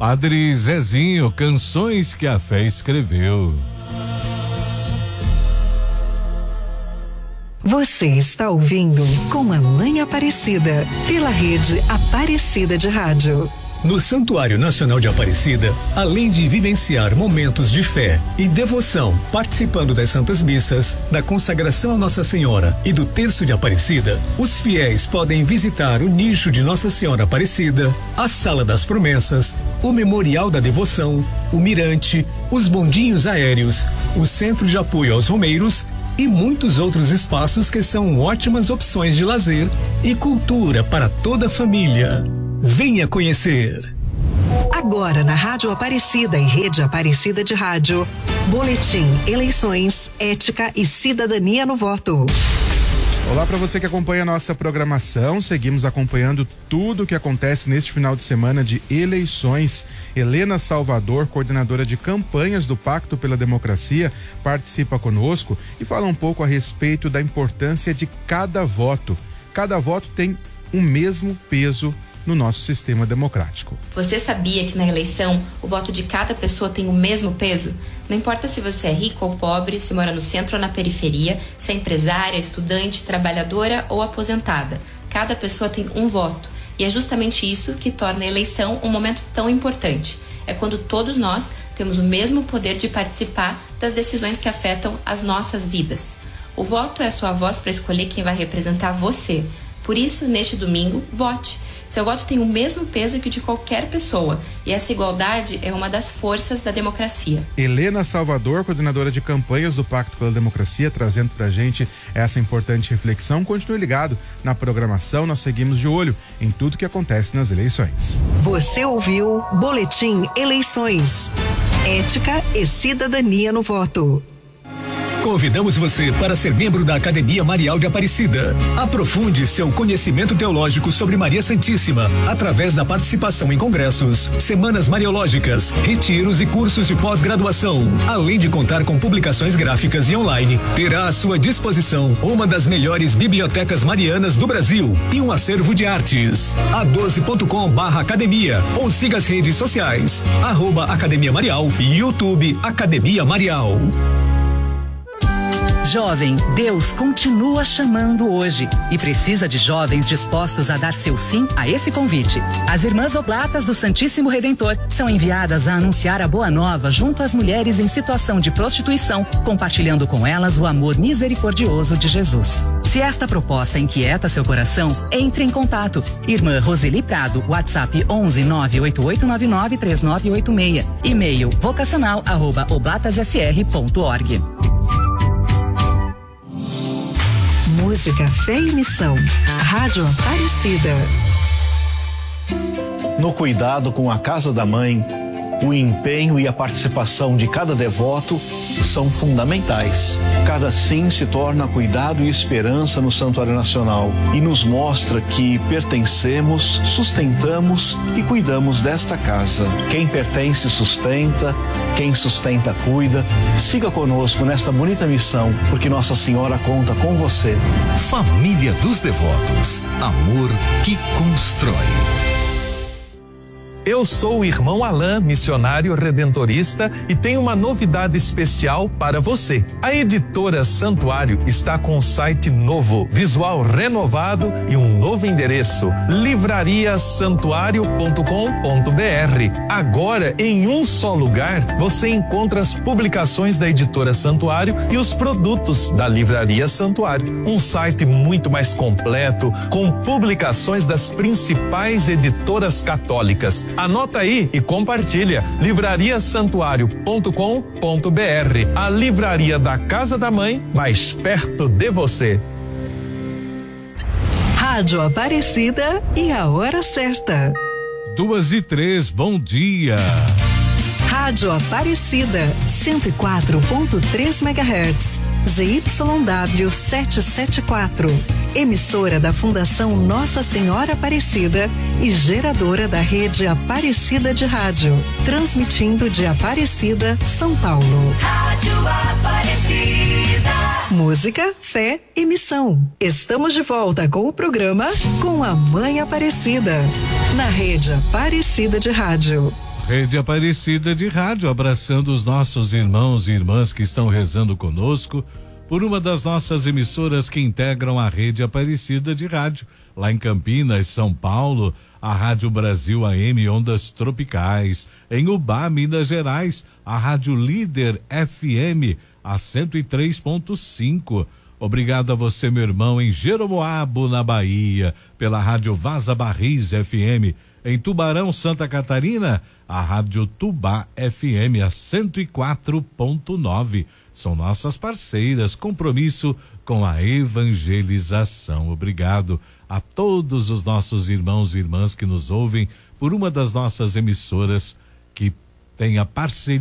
Padre Zezinho, canções que a fé escreveu. Você está ouvindo Com a Mãe Aparecida, pela rede Aparecida de Rádio. No Santuário Nacional de Aparecida, além de vivenciar momentos de fé e devoção, participando das Santas Missas, da consagração a Nossa Senhora e do Terço de Aparecida, os fiéis podem visitar o nicho de Nossa Senhora Aparecida, a Sala das Promessas, o Memorial da Devoção, o Mirante, os bondinhos aéreos, o Centro de Apoio aos Romeiros e muitos outros espaços que são ótimas opções de lazer e cultura para toda a família. Venha conhecer. Agora na Rádio Aparecida e Rede Aparecida de Rádio, Boletim Eleições, Ética e Cidadania no Voto. Olá para você que acompanha a nossa programação. Seguimos acompanhando tudo o que acontece neste final de semana de eleições. Helena Salvador, coordenadora de campanhas do Pacto pela Democracia, participa conosco e fala um pouco a respeito da importância de cada voto. Cada voto tem o mesmo peso no nosso sistema democrático. Você sabia que na eleição o voto de cada pessoa tem o mesmo peso? Não importa se você é rico ou pobre, se mora no centro ou na periferia, se é empresária, estudante, trabalhadora ou aposentada. Cada pessoa tem um voto. E é justamente isso que torna a eleição um momento tão importante. É quando todos nós temos o mesmo poder de participar das decisões que afetam as nossas vidas. O voto é a sua voz para escolher quem vai representar você. Por isso, neste domingo, vote. Seu voto tem o mesmo peso que o de qualquer pessoa, e essa igualdade é uma das forças da democracia. Helena Salvador, coordenadora de campanhas do Pacto pela Democracia, trazendo pra gente essa importante reflexão. Continue ligado na programação, nós seguimos de olho em tudo que acontece nas eleições. Você ouviu Boletim Eleições, Ética e Cidadania no Voto. Convidamos você para ser membro da Academia Marial de Aparecida. Aprofunde seu conhecimento teológico sobre Maria Santíssima através da participação em congressos, semanas mariológicas, retiros e cursos de pós-graduação. Além de contar com publicações gráficas e online, terá à sua disposição uma das melhores bibliotecas marianas do Brasil e um acervo de artes. a12.com/academia ou siga as redes sociais @Academia Marial e YouTube Academia Marial. Jovem, Deus continua chamando hoje e precisa de jovens dispostos a dar seu sim a esse convite. As Irmãs Oblatas do Santíssimo Redentor são enviadas a anunciar a boa nova junto às mulheres em situação de prostituição, compartilhando com elas o amor misericordioso de Jesus. Se esta proposta inquieta seu coração, entre em contato. Irmã Roseli Prado, WhatsApp 11 98899 3986, e-mail vocacional@oblatasSR.org. Música, fé e missão. Rádio Aparecida. No cuidado com a casa da mãe, o empenho e a participação de cada devoto são fundamentais. Cada sim se torna cuidado e esperança no Santuário Nacional e nos mostra que pertencemos, sustentamos e cuidamos desta casa. Quem pertence sustenta, quem sustenta cuida. Siga conosco nesta bonita missão, porque Nossa Senhora conta com você. Família dos Devotos, amor que constrói. Eu sou o irmão Alain, missionário redentorista, e tenho uma novidade especial para você. A editora Santuário está com um site novo, visual renovado e um novo endereço: livrariasantuario.com.br. Agora, em um só lugar, você encontra as publicações da editora Santuário e os produtos da Livraria Santuário. Um site muito mais completo, com publicações das principais editoras católicas. Anota aí e compartilha. livrariasantuario.com.br, a livraria da Casa da Mãe, mais perto de você. Rádio Aparecida e a hora certa. 2:03, bom dia. Rádio Aparecida, 104.3 MHz, ZYW 774, emissora da Fundação Nossa Senhora Aparecida e geradora da rede Aparecida de Rádio, transmitindo de Aparecida, São Paulo. Rádio Aparecida. Música, fé e missão. Estamos de volta com o programa Com a Mãe Aparecida, na rede Aparecida de Rádio. Rede Aparecida de Rádio, abraçando os nossos irmãos e irmãs que estão rezando conosco por uma das nossas emissoras que integram a Rede Aparecida de Rádio, lá em Campinas, São Paulo, a Rádio Brasil AM Ondas Tropicais, em Ubá, Minas Gerais, a Rádio Líder FM, a 103.5. Obrigado a você, meu irmão, em Jeromoabo, na Bahia, pela Rádio Vaza Barris FM. Em Tubarão, Santa Catarina, a Rádio Tubá FM, a 104.9. São nossas parceiras, compromisso com a evangelização. Obrigado a todos os nossos irmãos e irmãs que nos ouvem por uma das nossas emissoras que tem a parceria